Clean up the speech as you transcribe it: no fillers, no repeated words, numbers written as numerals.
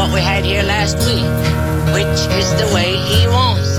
what we had here last week, which is the way he wants